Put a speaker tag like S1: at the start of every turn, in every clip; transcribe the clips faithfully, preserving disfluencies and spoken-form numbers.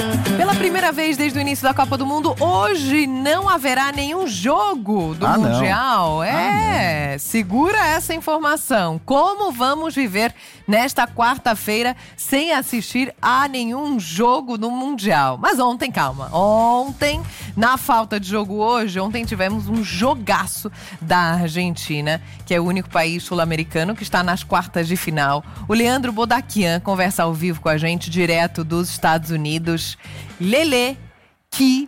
S1: Pela primeira vez desde o início da Copa do Mundo, hoje não haverá nenhum jogo do
S2: ah,
S1: Mundial.
S2: Não.
S1: É,
S2: ah, não.
S1: Segura essa informação. Como vamos viver nesta quarta-feira sem assistir a nenhum jogo do Mundial? Mas ontem, calma, ontem, na falta de jogo hoje, ontem tivemos um jogaço da Argentina, que é o único país sul-americano que está nas quartas de final. O Leandro Bodaquian conversa ao vivo com a gente, direto dos Estados Unidos. Lelê, que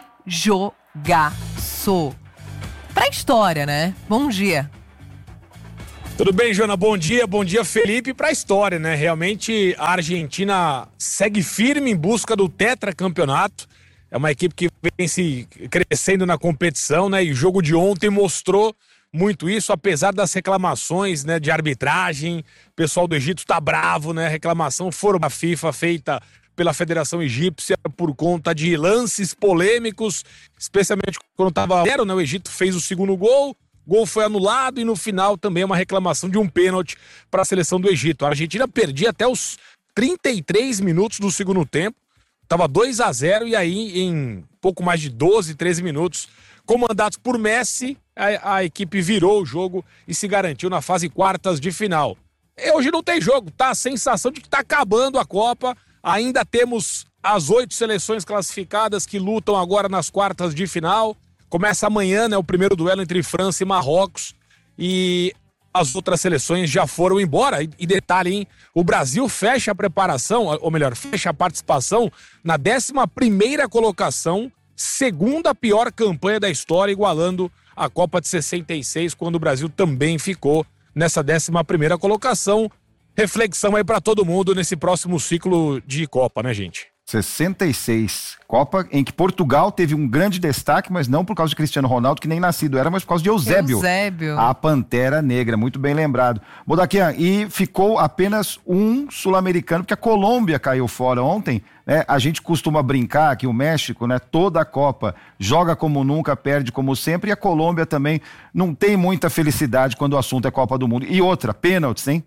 S1: jogaço! Pra história, né? Bom dia.
S3: Tudo bem, Joana? Bom dia, bom dia, Felipe. Pra história, né? Realmente a Argentina segue firme em busca do tetracampeonato. É uma equipe que vem se crescendo na competição, né? E o jogo de ontem mostrou muito isso, apesar das reclamações, né, de arbitragem. O pessoal do Egito tá bravo, né? Reclamação foram da FIFA feita pela Federação Egípcia por conta de lances polêmicos, especialmente quando estava zero, né? O Egito fez o segundo gol, gol foi anulado e no final também uma reclamação de um pênalti para a seleção do Egito. A Argentina perdia até os trinta e três minutos do segundo tempo, estava dois a zero e aí em pouco mais de doze, treze minutos, comandados por Messi, a, a equipe virou o jogo e se garantiu na fase quartas de final. E hoje não tem jogo, tá? A sensação de que tá acabando a Copa. Ainda temos as oito seleções classificadas que lutam agora nas quartas de final. Começa amanhã, né, o primeiro duelo entre França e Marrocos. E as outras seleções já foram embora. E, e detalhe, hein? O Brasil fecha a preparação, ou melhor, fecha a participação na décima primeira colocação, segunda pior campanha da história, igualando a Copa de sessenta e seis, quando o Brasil também ficou nessa décima primeira colocação. Reflexão aí pra todo mundo nesse próximo ciclo de Copa, né, gente?
S2: sessenta e seis, Copa em que Portugal teve um grande destaque, mas não por causa de Cristiano Ronaldo, que nem nascido era, mas por causa de Eusébio.
S1: Eusébio.
S2: A Pantera Negra, muito bem lembrado. Bodaquian, e ficou apenas um sul-americano, porque a Colômbia caiu fora ontem, né? A gente costuma brincar que o México, né, toda a Copa joga como nunca, perde como sempre, e a Colômbia também não tem muita felicidade quando o assunto é Copa do Mundo. E outra, pênaltis, hein?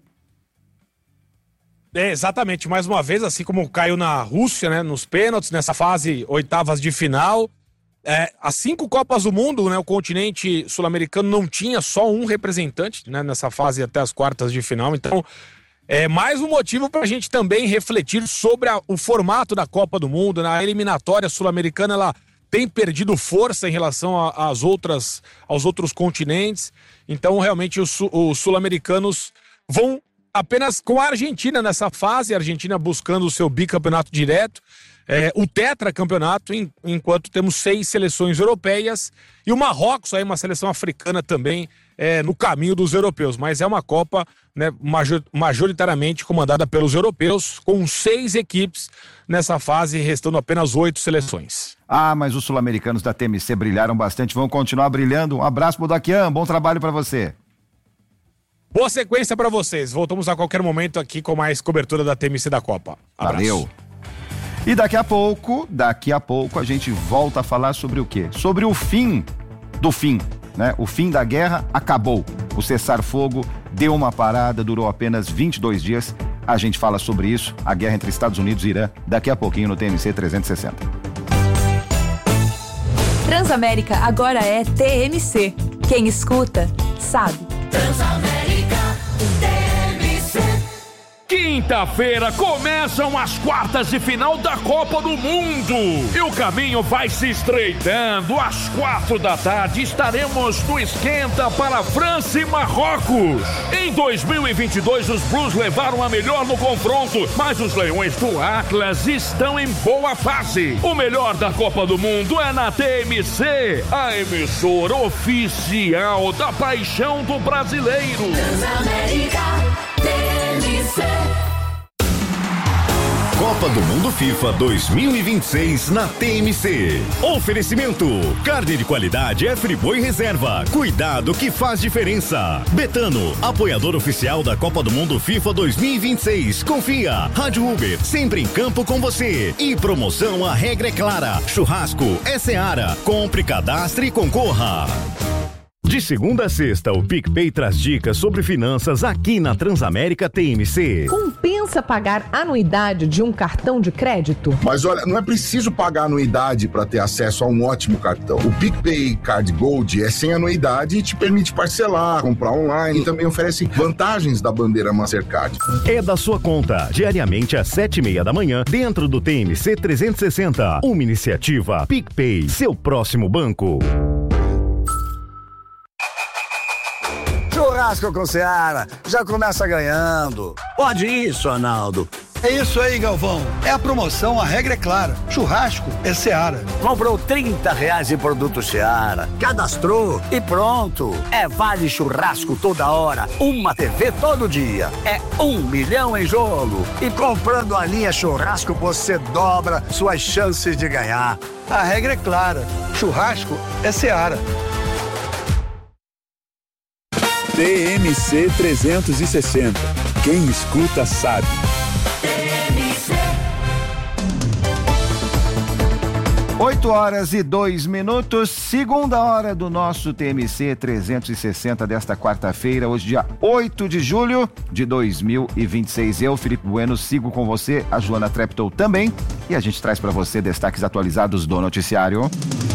S3: É, exatamente, mais uma vez, assim como caiu na Rússia, né, nos pênaltis, nessa fase oitavas de final, é, as cinco Copas do Mundo, né, o continente sul-americano não tinha só um representante, né, nessa fase até as quartas de final, então é mais um motivo para a gente também refletir sobre a, o formato da Copa do Mundo, né, a eliminatória sul-americana, ela tem perdido força em relação às outras, aos outros continentes, então realmente os, os sul-americanos vão apenas com a Argentina nessa fase, a Argentina buscando o seu bicampeonato direto, é, o tetracampeonato, em, enquanto temos seis seleções europeias e o Marrocos, aí uma seleção africana também, é, no caminho dos europeus, mas é uma Copa, né, major, majoritariamente comandada pelos europeus, com seis equipes nessa fase, restando apenas oito seleções.
S2: Ah, mas os sul-americanos da T M C brilharam bastante, vão continuar brilhando. Um abraço, Bodaquian, bom trabalho para você.
S3: Boa sequência para vocês. Voltamos a qualquer momento aqui com mais cobertura da T M C da Copa. Abraço.
S2: Valeu. E daqui a pouco, daqui a pouco a gente volta a falar sobre o quê? Sobre o fim do fim, né? O fim da guerra acabou. O cessar-fogo deu uma parada, durou apenas vinte e dois dias. A gente fala sobre isso, a guerra entre Estados Unidos e Irã, daqui a pouquinho no T M C trezentos e sessenta.
S4: Transamérica agora é T M C. Quem escuta, sabe.
S5: Transamérica T M C.
S6: Quinta-feira começam as quartas de final da Copa do Mundo e o caminho vai se estreitando. Às quatro da tarde estaremos no esquenta para França e Marrocos. Em dois mil e vinte e dois os Blues levaram a melhor no confronto, mas os Leões do Atlas estão em boa fase. O melhor da Copa do Mundo é na T M C, a emissora oficial da paixão do brasileiro.
S5: Transamérica T M C.
S7: Copa do Mundo FIFA dois mil e vinte e seis na T M C. Oferecimento: carne de qualidade é Friboi Reserva. Cuidado que faz diferença. Betano, apoiador oficial da Copa do Mundo FIFA dois mil e vinte e seis. Confia. Rádio Uber, sempre em campo com você. E promoção, a regra é clara. Churrasco é Seara. Compre, cadastre e concorra. De segunda a sexta, o PicPay traz dicas sobre finanças aqui na Transamérica T M C.
S1: Compensa pagar anuidade de um cartão de crédito?
S8: Mas olha, não é preciso pagar anuidade para ter acesso a um ótimo cartão. O PicPay Card Gold é sem anuidade e te permite parcelar, comprar online e também oferece vantagens da bandeira Mastercard.
S7: É da sua conta, diariamente às sete e meia da manhã, dentro do T M C trezentos e sessenta. Uma iniciativa PicPay, seu próximo banco.
S9: Churrasco com Seara, já começa ganhando.
S10: Pode isso, Arnaldo.
S11: É isso aí, Galvão. É a promoção, a regra é clara. Churrasco é Seara.
S10: Comprou trinta reais em produto Seara, cadastrou e pronto. É vale churrasco toda hora, uma T V todo dia. É um milhão em jogo. E comprando a linha churrasco, você dobra suas chances de ganhar.
S11: A regra é clara. Churrasco é Seara.
S12: T M C trezentos e sessenta. Quem escuta sabe.
S2: oito horas e dois minutos, segunda hora do nosso T M C trezentos e sessenta desta quarta-feira, hoje dia oito de julho de dois mil e vinte e seis. Eu, Felipe Bueno, sigo com você, a Joana Treptow também, e a gente traz para você destaques atualizados do noticiário.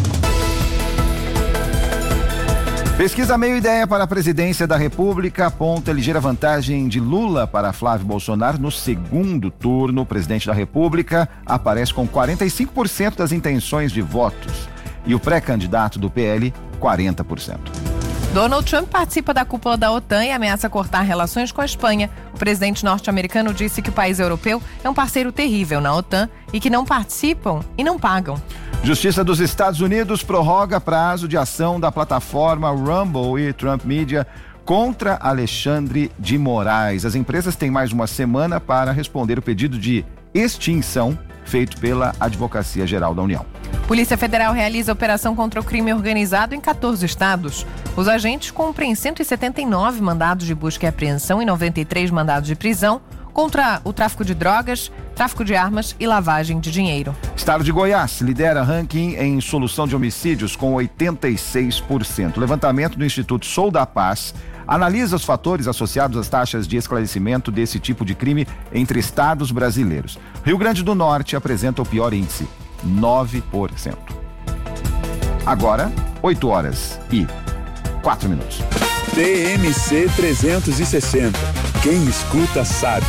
S2: Pesquisa Meio Ideia para a presidência da República aponta ligeira vantagem de Lula para Flávio Bolsonaro no segundo turno. O presidente da República aparece com quarenta e cinco por cento das intenções de votos e o pré-candidato do P L, quarenta por cento.
S1: Donald Trump participa da cúpula da OTAN e ameaça cortar relações com a Espanha. O presidente norte-americano disse que o país europeu é um parceiro terrível na OTAN e que não participam e não pagam.
S2: Justiça dos Estados Unidos prorroga prazo de ação da plataforma Rumble e Trump Media contra Alexandre de Moraes. As empresas têm mais uma semana para responder o pedido de extinção feito pela Advocacia Geral da União.
S1: Polícia Federal realiza operação contra o crime organizado em quatorze estados. Os agentes cumprem cento e setenta e nove mandados de busca e apreensão e noventa e três mandados de prisão contra o tráfico de drogas, tráfico de armas e lavagem de dinheiro.
S2: Estado de Goiás lidera ranking em solução de homicídios com oitenta e seis por cento. O levantamento do Instituto Sou da Paz analisa os fatores associados às taxas de esclarecimento desse tipo de crime entre estados brasileiros. Rio Grande do Norte apresenta o pior índice, nove por cento. Agora, oito horas e quatro minutos.
S12: T M C trezentos e sessenta. Quem escuta sabe.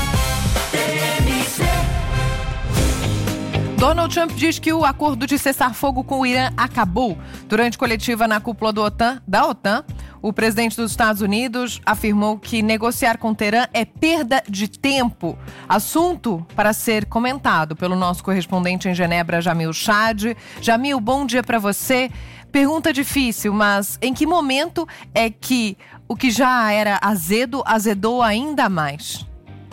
S1: Donald Trump diz que o acordo de cessar-fogo com o Irã acabou. Durante coletiva na cúpula do OTAN, da OTAN, o presidente dos Estados Unidos afirmou que negociar com Teherã é perda de tempo. Assunto para ser comentado pelo nosso correspondente em Genebra, Jamil Chad. Jamil, bom dia para você. Pergunta difícil, mas em que momento é que o que já era azedo, azedou ainda mais?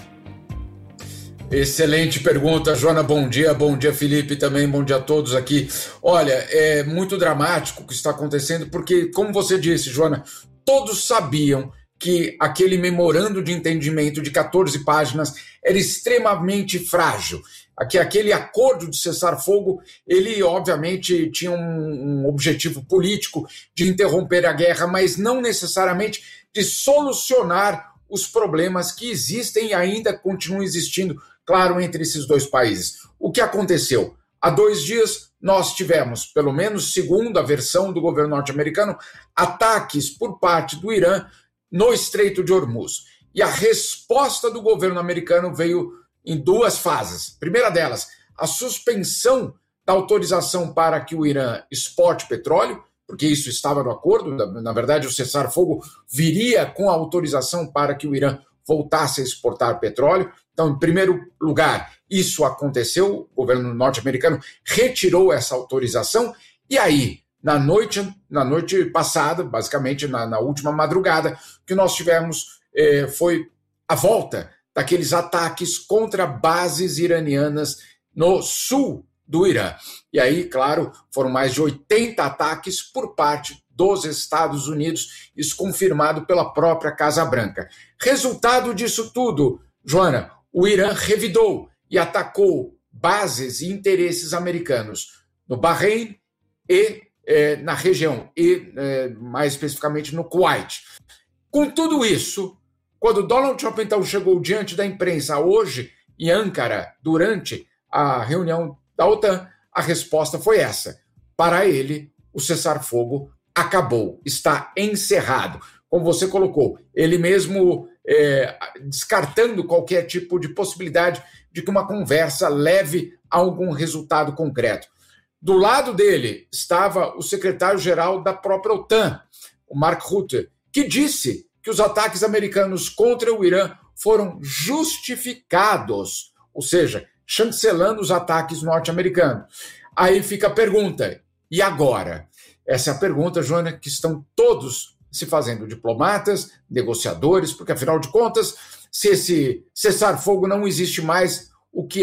S13: Excelente pergunta, Joana, bom dia, bom dia Felipe também, bom dia a todos aqui. Olha, é muito dramático o que está acontecendo, porque, como você disse, Joana, todos sabiam que aquele memorando de entendimento de quatorze páginas era extremamente frágil. Que aquele acordo de cessar-fogo, ele obviamente tinha um, um objetivo político de interromper a guerra, mas não necessariamente de solucionar os problemas que existem e ainda continuam existindo, claro, entre esses dois países. O que aconteceu? Há dois dias nós tivemos, pelo menos segundo a versão do governo norte-americano, ataques por parte do Irã no Estreito de Hormuz. E a resposta do governo americano veio em duas fases. Primeira delas, a suspensão da autorização para que o Irã exporte petróleo, porque isso estava no acordo, na verdade o cessar-fogo viria com a autorização para que o Irã voltasse a exportar petróleo. Então, em primeiro lugar, isso aconteceu, o governo norte-americano retirou essa autorização, e aí, na noite, na noite passada, basicamente na, na última madrugada, o que nós tivemos eh, foi a volta daqueles ataques contra bases iranianas no sul do Irã. E aí, claro, foram mais de oitenta ataques por parte dos Estados Unidos, isso confirmado pela própria Casa Branca. Resultado disso tudo, Joana, o Irã revidou e atacou bases e interesses americanos no Bahrein e é, na região e é, mais especificamente no Kuwait. Com tudo isso, quando Donald Trump então chegou diante da imprensa hoje em Ankara, durante a reunião da OTAN, a resposta foi essa. Para ele, o cessar-fogo acabou, está encerrado. Como você colocou, ele mesmo é, descartando qualquer tipo de possibilidade de que uma conversa leve a algum resultado concreto. Do lado dele estava o secretário-geral da própria OTAN, o Mark Rutte, que disse que os ataques americanos contra o Irã foram justificados, ou seja, chancelando os ataques norte-americanos. Aí fica a pergunta, e agora? Essa é a pergunta, Joana, que estão todos se fazendo, diplomatas, negociadores, porque afinal de contas, se esse cessar-fogo não existe mais, o que